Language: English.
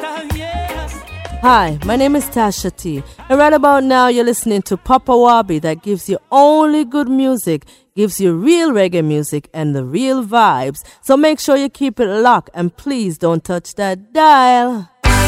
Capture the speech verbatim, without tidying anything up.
Hi, my name is Tasha T. And right about now, you're listening to Papa Wabi that gives you only good music, gives you real reggae music and the real vibes. So make sure you keep it locked and please don't touch that dial.